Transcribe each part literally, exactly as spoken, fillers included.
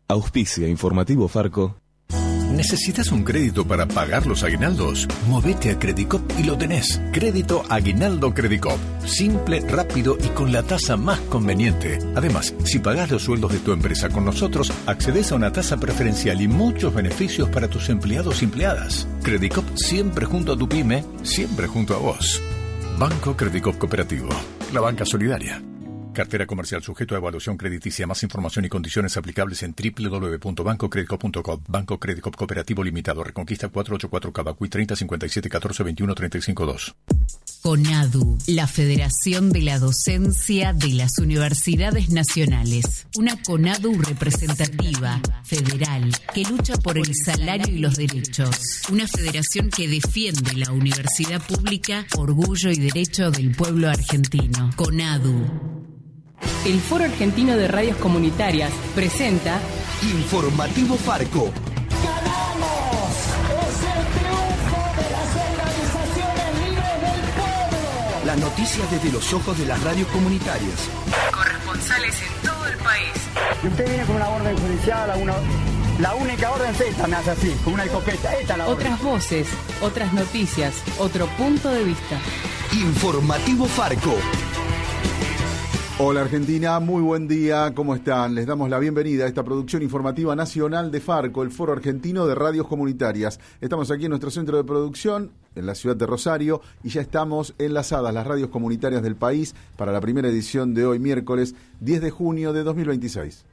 Auspicia Informativo Farco. ¿Necesitas un crédito para pagar los aguinaldos? Movete a Credicop y lo tenés. Crédito Aguinaldo Credicop. Simple, rápido y con la tasa más conveniente. Además, si pagás los sueldos de tu empresa con nosotros, accedes a una tasa preferencial y muchos beneficios para tus empleados y empleadas. Credicop siempre junto a tu pyme, siempre junto a vos. Banco Credicop Cooperativo. La banca solidaria. Cartera comercial sujeto a evaluación crediticia. Más información y condiciones aplicables en doble u doble u doble u punto banco credicop punto com. Banco Credicop Cooperativo Limitado. Reconquista cuatrocientos ochenta y cuatro Cavacuy treinta cincuenta y siete catorce veintiuno treinta y cinco dos. CONADU, la Federación de la Docencia de las Universidades Nacionales. Una CONADU representativa, federal, que lucha por el salario y los derechos. Una federación que defiende la universidad pública, orgullo y derecho del pueblo argentino. CONADU. El Foro Argentino de Radios Comunitarias presenta Informativo Farco. ¡Ganamos! ¡Es el triunfo de las organizaciones libres del pueblo! Las noticias desde los ojos de las radios comunitarias. Corresponsales en todo el país. Y usted viene con una orden judicial, una, la única orden es esta, me hace así, con una escopeta. Esta es la orden. Otras voces, otras noticias, otro punto de vista. Informativo Farco. Hola Argentina, muy buen día, ¿cómo están? Les damos la bienvenida a esta producción informativa nacional de Farco, el Foro Argentino de Radios Comunitarias. Estamos aquí en nuestro centro de producción, en la ciudad de Rosario, y ya estamos enlazadas las radios comunitarias del país para la primera edición de hoy, miércoles diez de junio de dos mil veintiséis.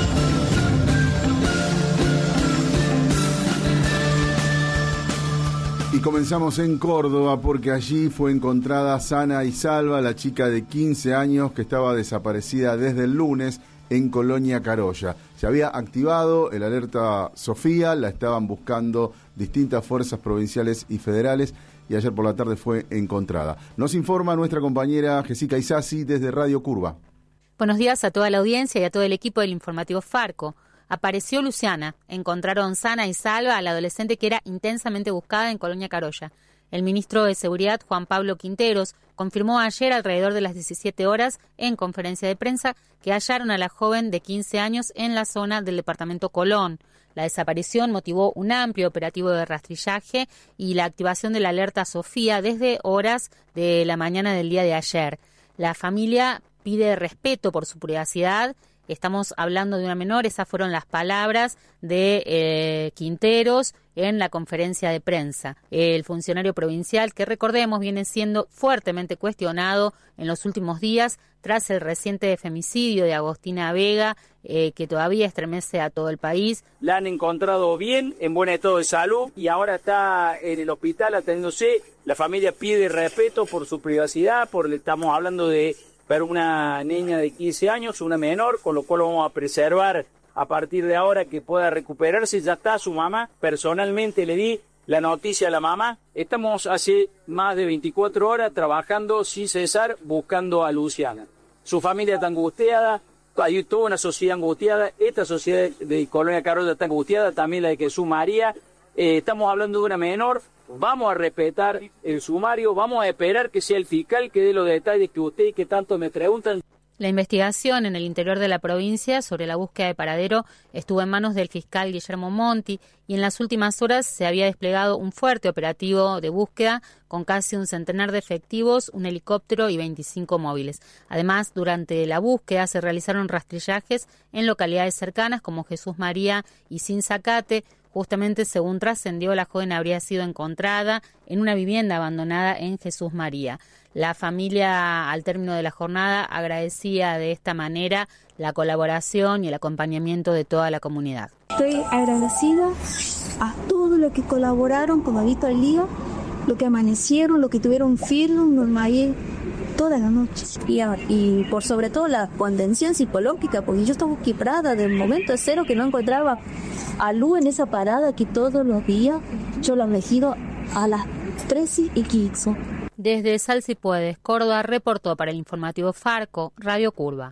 Y comenzamos en Córdoba porque allí fue encontrada sana y salva la chica de quince años que estaba desaparecida desde el lunes en Colonia Carolla. Se había activado el alerta Sofía, la estaban buscando distintas fuerzas provinciales y federales y ayer por la tarde fue encontrada. Nos informa nuestra compañera Jessica Isasi desde Radio Curva. Buenos días a toda la audiencia y a todo el equipo del Informativo Farco. Apareció Luciana. Encontraron sana y salva a la adolescente que era intensamente buscada en Colonia Carolla. El ministro de Seguridad, Juan Pablo Quinteros, confirmó ayer alrededor de las diecisiete horas en conferencia de prensa que hallaron a la joven de quince años en la zona del departamento Colón. La desaparición motivó un amplio operativo de rastrillaje y la activación de la alerta Sofía desde horas de la mañana del día de ayer. La familia pide respeto por su privacidad. Estamos hablando de una menor, esas fueron las palabras de eh, Quinteros en la conferencia de prensa. El funcionario provincial, que recordemos viene siendo fuertemente cuestionado en los últimos días tras el reciente femicidio de Agostina Vega, eh, que todavía estremece a todo el país. La han encontrado bien, en buen estado de salud, y ahora está en el hospital atendiéndose. La familia pide respeto por su privacidad, porque estamos hablando de pero una niña de quince años, una menor, con lo cual vamos a preservar a partir de ahora que pueda recuperarse. Ya está su mamá, personalmente le di la noticia a la mamá. Estamos hace más de veinticuatro horas trabajando sin cesar buscando a Luciana. Su familia está angustiada, hay toda una sociedad angustiada, esta sociedad de Colonia Carolla está angustiada, también la de Jesús María. Eh, estamos hablando de una menor. Vamos a respetar el sumario, vamos a esperar que sea el fiscal que dé los detalles que usted y que tanto me preguntan. La investigación en el interior de la provincia sobre la búsqueda de paradero estuvo en manos del fiscal Guillermo Monti y en las últimas horas se había desplegado un fuerte operativo de búsqueda con casi un centenar de efectivos, un helicóptero y veinticinco móviles. Además, durante la búsqueda se realizaron rastrillajes en localidades cercanas como Jesús María y Sinzacate. Justamente, según trascendió, la joven habría sido encontrada en una vivienda abandonada en Jesús María. La familia, al término de la jornada, agradecía de esta manera la colaboración y el acompañamiento de toda la comunidad. Estoy agradecida a todos los que colaboraron con Babito al día, los que amanecieron, los que tuvieron firme ahí toda la noche. Y, y por sobre todo la contención psicológica, porque yo estaba quebrada del momento de cero que no encontraba a Lu en esa parada que todos los días yo lo he elegido a las trece y quince. Desde Salsipuedes, Córdoba, reportó para el Informativo Farco, Radio Curva.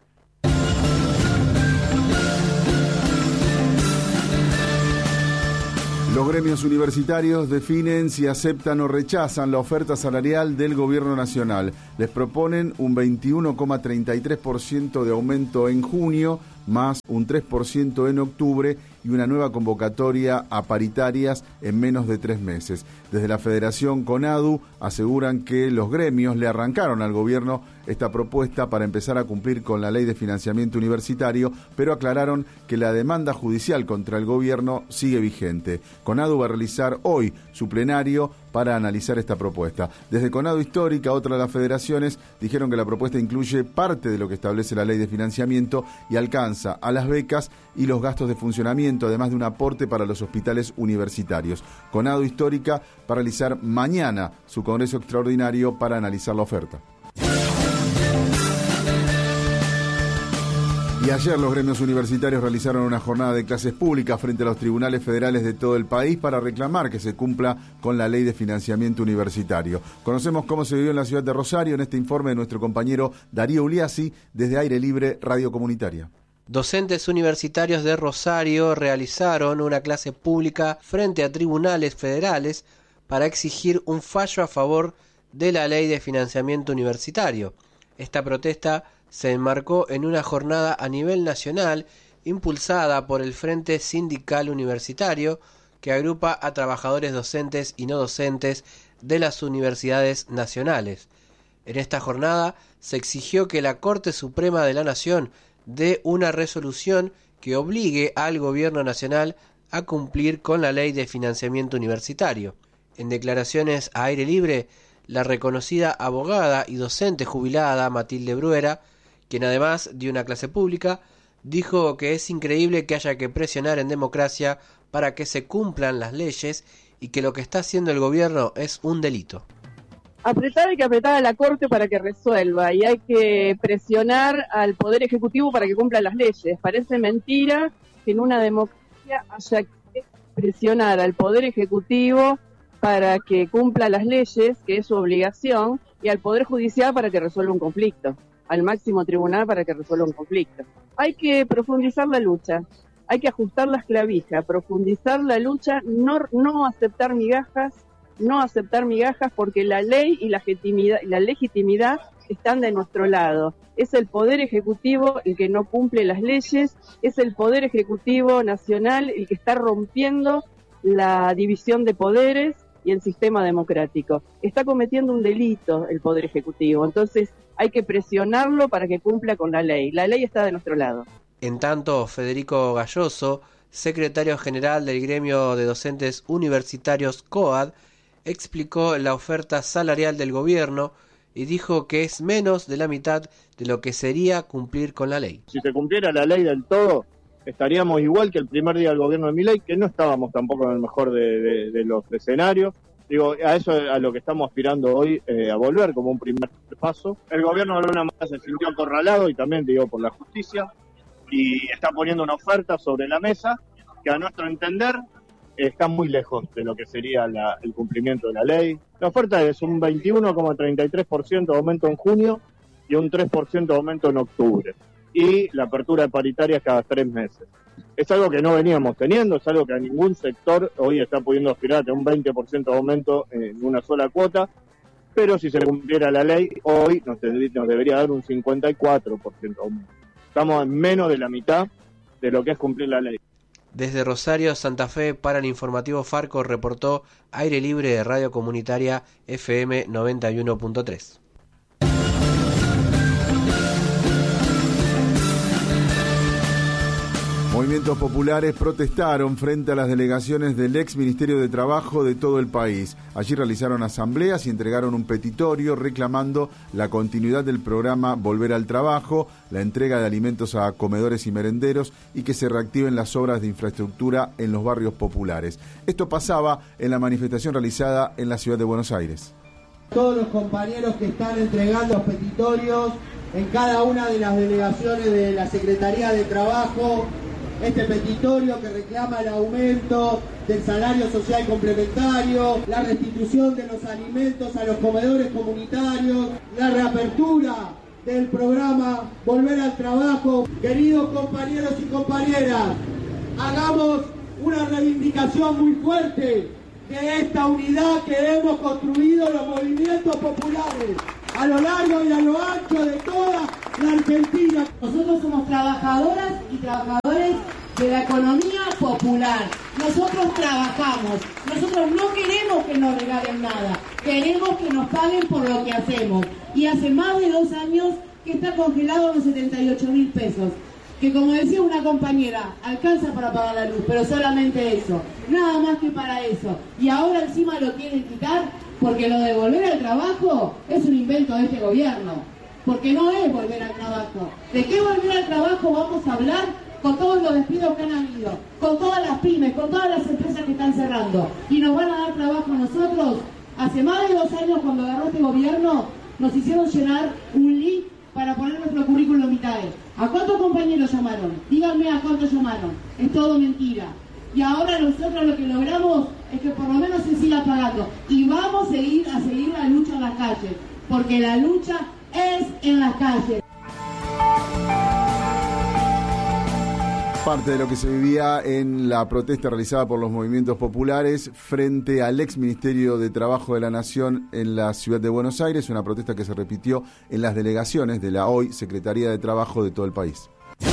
Los gremios universitarios definen si aceptan o rechazan la oferta salarial del Gobierno Nacional. Les proponen un veintiuno coma treinta y tres por ciento de aumento en junio más un tres por ciento en octubre y una nueva convocatoria a paritarias en menos de tres meses. Desde la Federación CONADU aseguran que los gremios le arrancaron al gobierno esta propuesta para empezar a cumplir con la ley de financiamiento universitario, pero aclararon que la demanda judicial contra el gobierno sigue vigente. CONADU va a realizar hoy su plenario para analizar esta propuesta. Desde CONADU Histórica, otra de las federaciones, dijeron que la propuesta incluye parte de lo que establece la ley de financiamiento y alcanza a las becas y los gastos de funcionamiento, además de un aporte para los hospitales universitarios. CONADU Histórica va a realizar mañana su congreso extraordinario para analizar la oferta. Y ayer los gremios universitarios realizaron una jornada de clases públicas frente a los tribunales federales de todo el país para reclamar que se cumpla con la ley de financiamiento universitario. Conocemos cómo se vivió en la ciudad de Rosario en este informe de nuestro compañero Darío Uliassi desde Aire Libre Radio Comunitaria. Docentes universitarios de Rosario realizaron una clase pública frente a tribunales federales para exigir un fallo a favor de la ley de financiamiento universitario. Esta protesta se enmarcó en una jornada a nivel nacional impulsada por el Frente Sindical Universitario, que agrupa a trabajadores docentes y no docentes de las universidades nacionales. En esta jornada se exigió que la Corte Suprema de la Nación dé una resolución que obligue al Gobierno Nacional a cumplir con la ley de financiamiento universitario. En declaraciones a Aire Libre, la reconocida abogada y docente jubilada Matilde Bruera, quien además dio una clase pública, dijo que es increíble que haya que presionar en democracia para que se cumplan las leyes y que lo que está haciendo el gobierno es un delito. Apretar hay que apretar a la Corte para que resuelva y hay que presionar al Poder Ejecutivo para que cumpla las leyes. Parece mentira que en una democracia haya que presionar al Poder Ejecutivo para que cumpla las leyes, que es su obligación, y al Poder Judicial para que resuelva un conflicto, al máximo tribunal para que resuelva un conflicto. Hay que profundizar la lucha, hay que ajustar las clavijas, profundizar la lucha, no, no aceptar migajas, no aceptar migajas porque la ley y la legitimidad, la legitimidad están de nuestro lado. Es el Poder Ejecutivo el que no cumple las leyes, es el Poder Ejecutivo Nacional el que está rompiendo la división de poderes y el sistema democrático. Está cometiendo un delito el Poder Ejecutivo, entonces hay que presionarlo para que cumpla con la ley. La ley está de nuestro lado. En tanto, Federico Galloso, secretario general del gremio de docentes universitarios COAD, explicó la oferta salarial del gobierno y dijo que es menos de la mitad de lo que sería cumplir con la ley. Si se cumpliera la ley del todo, estaríamos igual que el primer día del gobierno de Milei, que no estábamos tampoco en el mejor de, de, de los escenarios. Digo, a eso es a lo que estamos aspirando hoy, eh, a volver como un primer paso. El gobierno de alguna manera se sintió acorralado y también, digo, por la justicia, y está poniendo una oferta sobre la mesa que a nuestro entender está muy lejos de lo que sería la, el cumplimiento de la ley. La oferta es un veintiuno coma treinta y tres por ciento de aumento en junio y un tres por ciento de aumento en octubre. Y la apertura de paritarias cada tres meses. Es algo que no veníamos teniendo, es algo que a ningún sector hoy está pudiendo aspirar a tener un veinte por ciento de aumento en una sola cuota, pero si se cumpliera la ley, hoy nos, nos debería dar un cincuenta y cuatro por ciento de aumento. Estamos en menos de la mitad de lo que es cumplir la ley. Desde Rosario, Santa Fe, para el informativo Farco, reportó Aire Libre de Radio Comunitaria F M noventa y uno punto tres. Movimientos populares protestaron frente a las delegaciones del ex Ministerio de Trabajo de todo el país. Allí realizaron asambleas y entregaron un petitorio reclamando la continuidad del programa Volver al Trabajo, la entrega de alimentos a comedores y merenderos y que se reactiven las obras de infraestructura en los barrios populares. Esto pasaba en la manifestación realizada en la ciudad de Buenos Aires. Todos los compañeros que están entregando los petitorios en cada una de las delegaciones de la Secretaría de Trabajo, este petitorio que reclama el aumento del salario social complementario, la restitución de los alimentos a los comedores comunitarios, la reapertura del programa Volver al Trabajo. Queridos compañeros y compañeras, hagamos una reivindicación muy fuerte de esta unidad que hemos construido los movimientos populares a lo largo y a lo ancho de toda la Argentina. Nosotros somos trabajadoras y trabajadores de la economía popular. Nosotros trabajamos. Nosotros no queremos que nos regalen nada. Queremos que nos paguen por lo que hacemos. Y hace más de dos años que está congelado en los setenta y ocho mil pesos. Que como decía una compañera, alcanza para pagar la luz, pero solamente eso. Nada más que para eso. Y ahora encima lo quieren quitar porque lo de volver al trabajo es un invento de este gobierno. Porque no es volver al trabajo. ¿De qué volver al trabajo vamos a hablar con todos los despidos que han habido? Con todas las pymes, con todas las empresas que están cerrando. ¿Y nos van a dar trabajo a nosotros? Hace más de dos años, cuando agarró este gobierno, nos hicieron llenar un link para poner nuestro currículum vitae. ¿A cuántos compañeros llamaron? Díganme a cuántos llamaron. Es todo mentira. Y ahora nosotros lo que logramos es que por lo menos se siga pagando. Y vamos a seguir, a seguir la lucha en las calles. Porque la lucha es en las calles. Parte de lo que se vivía en la protesta realizada por los movimientos populares frente al ex Ministerio de Trabajo de la Nación en la ciudad de Buenos Aires, una protesta que se repitió en las delegaciones de la hoy Secretaría de Trabajo de todo el país.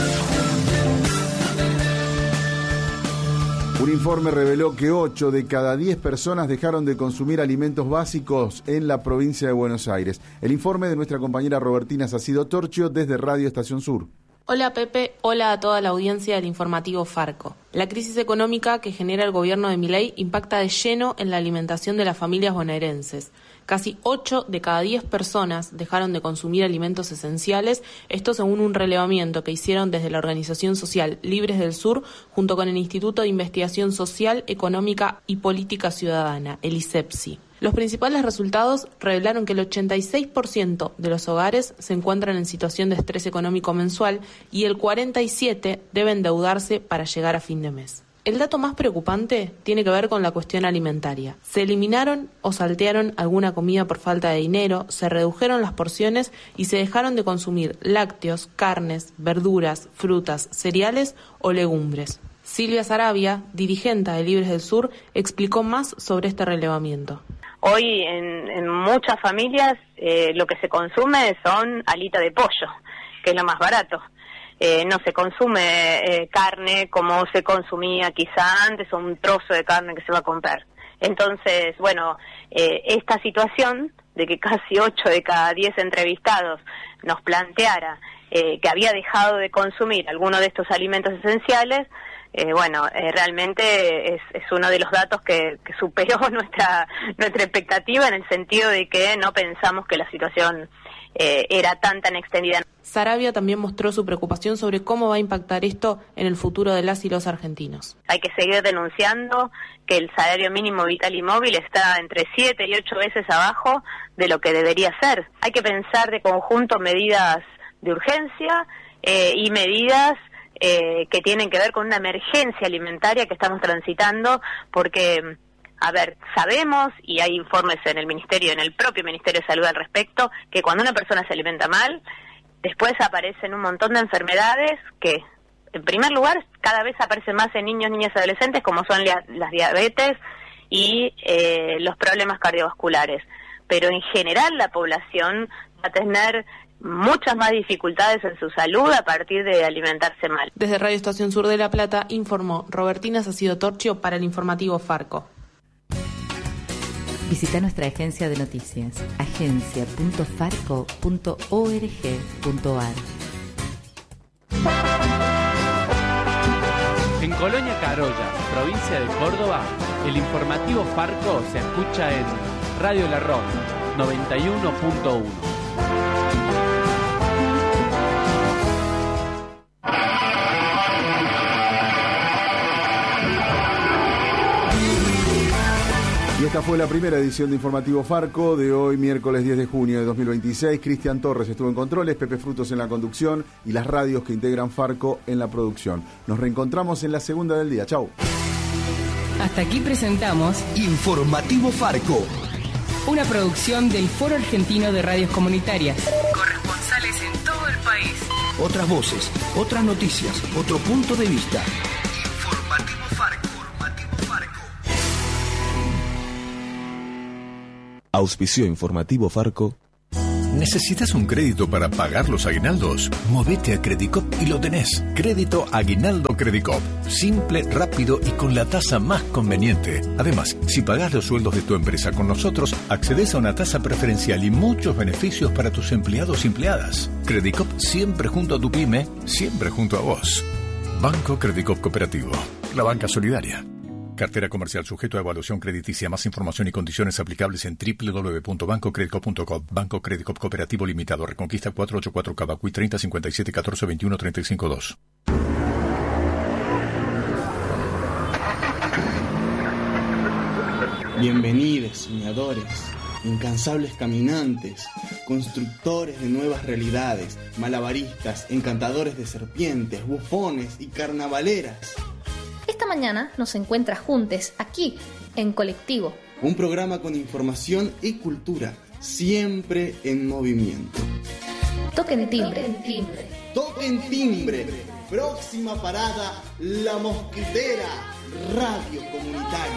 Un informe reveló que ocho de cada diez personas dejaron de consumir alimentos básicos en la provincia de Buenos Aires. El informe de nuestra compañera Robertina Sacido Torchio desde Radio Estación Sur. Hola Pepe, hola a toda la audiencia del informativo Farco. La crisis económica que genera el gobierno de Milei impacta de lleno en la alimentación de las familias bonaerenses. Casi ocho de cada diez personas dejaron de consumir alimentos esenciales, esto según un relevamiento que hicieron desde la organización social Libres del Sur junto con el Instituto de Investigación Social, Económica y Política Ciudadana, el ISEPSI. Los principales resultados revelaron que el ochenta y seis por ciento de los hogares se encuentran en situación de estrés económico mensual y el cuarenta y siete por ciento deben endeudarse para llegar a fin de mes. El dato más preocupante tiene que ver con la cuestión alimentaria. Se eliminaron o saltearon alguna comida por falta de dinero, se redujeron las porciones y se dejaron de consumir lácteos, carnes, verduras, frutas, cereales o legumbres. Silvia Sarabia, dirigente de Libres del Sur, explicó más sobre este relevamiento. Hoy en, en muchas familias eh, lo que se consume son alitas de pollo, que es lo más barato. Eh, no se consume eh, carne como se consumía quizá antes, o un trozo de carne que se va a comprar. Entonces, bueno, eh, esta situación de que casi ocho de cada diez entrevistados nos planteara eh, que había dejado de consumir alguno de estos alimentos esenciales, Eh, bueno, eh, realmente es, es uno de los datos que, que superó nuestra nuestra expectativa en el sentido de que no pensamos que la situación eh, era tan tan extendida. Sarabia también mostró su preocupación sobre cómo va a impactar esto en el futuro de las y los argentinos. Hay que seguir denunciando que el salario mínimo vital y móvil está entre siete y ocho veces abajo de lo que debería ser. Hay que pensar de conjunto medidas de urgencia eh, y medidas Eh, que tienen que ver con una emergencia alimentaria que estamos transitando, porque, a ver, sabemos, y hay informes en el Ministerio, en el propio Ministerio de Salud al respecto, que cuando una persona se alimenta mal, después aparecen un montón de enfermedades que, en primer lugar, cada vez aparecen más en niños, niñas y adolescentes, como son la, las diabetes y eh, los problemas cardiovasculares. Pero en general la población va a tener muchas más dificultades en su salud a partir de alimentarse mal. Desde Radio Estación Sur de La Plata informó Robertina Sacido Torchio para el informativo Farco. Visita nuestra agencia de noticias, agencia punto farco punto org punto ar. En Colonia Carolla, provincia de Córdoba, el informativo Farco se escucha en Radio La Roca, noventa y uno punto uno. Y esta fue la primera edición de Informativo Farco de hoy, miércoles diez de junio de dos mil veintiséis. Cristian Torres estuvo en controles, Pepe Frutos en la conducción y las radios que integran Farco en la producción. Nos reencontramos en la segunda del día. Chau. Hasta aquí presentamos Informativo Farco, una producción del Foro Argentino de Radios Comunitarias. Corresponsales en todo el país. Otras voces, otras noticias, otro punto de vista. Informativo Farco. Auspició Informativo Farco. ¿Necesitas un crédito para pagar los aguinaldos? Movete a Credicop y lo tenés. Crédito Aguinaldo Credicop. Simple, rápido y con la tasa más conveniente. Además, si pagás los sueldos de tu empresa con nosotros, accedes a una tasa preferencial y muchos beneficios para tus empleados y empleadas. Credicop siempre junto a tu pyme, siempre junto a vos. Banco Credicop Cooperativo. La banca solidaria. Cartera comercial sujeto a evaluación crediticia. Más información y condiciones aplicables en doble u doble u doble u punto banco credicop punto com. Banco Credicop Cooperativo Limitado. Reconquista cuatrocientos ochenta y cuatro Cavacuy treinta cincuenta y siete catorce veintiuno treinta y cinco dos. Bienvenidos, soñadores, incansables caminantes, constructores de nuevas realidades, malabaristas, encantadores de serpientes, bufones y carnavaleras. Esta mañana nos encuentras juntos aquí, en Colectivo. Un programa con información y cultura, siempre en movimiento. Toquen timbre. Toquen timbre. Toquen timbre. Próxima parada, La Mosquitera, Radio Comunitaria.